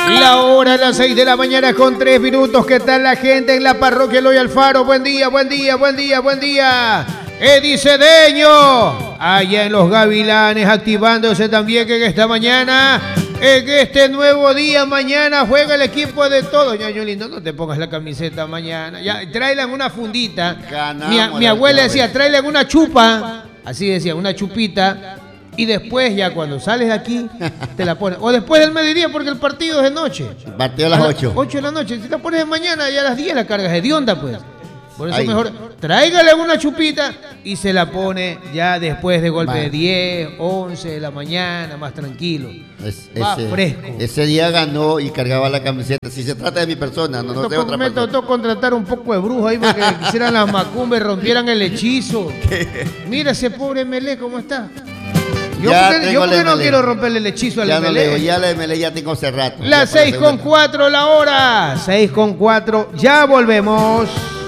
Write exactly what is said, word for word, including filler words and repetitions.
La hora a las seis de la mañana con tres minutos. ¿Qué tal la gente en la parroquia Eloy Alfaro? Buen día, buen día, buen día, buen día. Eddie Cedeño, allá en los Gavilanes, activándose también que en esta mañana, en este nuevo día, mañana juega el equipo de todo. Ñaño lindo, no te pongas la camiseta mañana. Ya, tráela en una fundita. Mi, mi abuela decía, tráela en una chupa. Así decía, una chupita. Y después ya cuando sales de aquí, te la pones. O después del mediodía, porque el partido es de noche. El partido a las ocho. ocho de la noche. Si te la pones de mañana, ya a las diez la cargas hedionda, pues. Por eso Ay. mejor tráigale una chupita y se la pone ya después de golpe Va. de diez, once de la mañana, más tranquilo. Es, Va ese, fresco. ese día ganó y cargaba la camiseta. Si se trata de mi persona, no, no de otra Me persona. tocó contratar un poco de brujo ahí porque quisieran las macumbas, rompieran el hechizo. Mira ese pobre Melé, ¿cómo está? Yo Ya porque, tengo yo porque la no M L E. quiero romperle el hechizo al Ya no M L E. le digo, ya la M L E ya tengo hace rato. Las Ya para seis con segunda. cuatro la hora. seis con cuatro, ya volvemos.